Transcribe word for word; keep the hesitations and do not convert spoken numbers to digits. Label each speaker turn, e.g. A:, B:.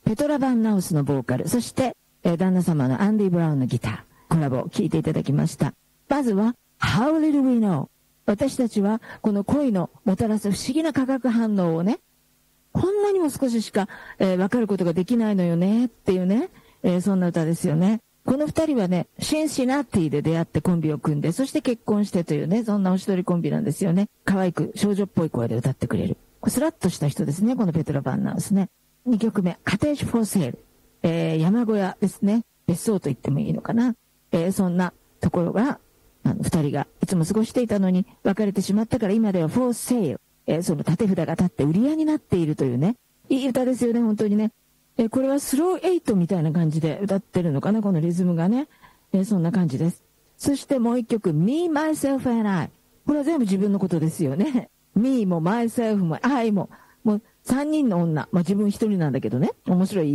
A: ペトラ・バンナウスのボーカル、そして、えー、旦那様のアンディ・ブラウンのギター、コラボを聴いていただきました。まずは、How Little We Know。私たちは、この恋のもたらす不思議な化学反応をね、こんなにも少ししか、えー、分かることができないのよね、っていうね、えー、そんな歌ですよね。この二人はね、シンシナティで出会ってコンビを組んで、そして結婚してというね、そんなおしどりコンビなんですよね。可愛く少女っぽい声で歌ってくれる。スラッとした人ですね、このペトラ・バンナウスね。にきょくめ、カテージ・フォー・セール。えー、山小屋ですね。別荘と言ってもいいのかな。えー、そんなところが、あの、二人がいつも過ごしていたのに別れてしまったから今では for sale。えー、その縦札が立って売り屋になっているというね。いい歌ですよね、本当にね。えー、これはスローエイトみたいな感じで歌ってるのかな、このリズムがね。えー、そんな感じです。そしてもう一曲、Me, Myself and I。これは全部自分のことですよね。Me も Myself も I も、もう三人の女。まあ自分一人なんだけどね。面白い